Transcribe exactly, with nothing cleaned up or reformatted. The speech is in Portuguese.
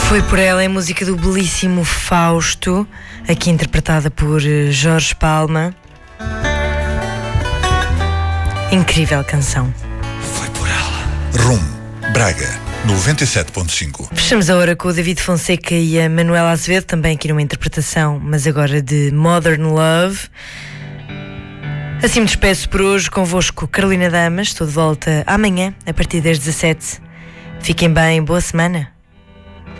Foi por ela, em música do belíssimo Fausto, aqui interpretada por Jorge Palma. Incrível canção. Foi por ela. Rum, Braga, noventa e sete ponto cinco. Fechamos a hora com o David Fonseca e a Manuela Azevedo, também aqui numa interpretação, mas agora de Modern Love. Assim me despeço por hoje, convosco Carolina Damas. Estou de volta amanhã, a partir das dezassete. Fiquem bem, boa semana.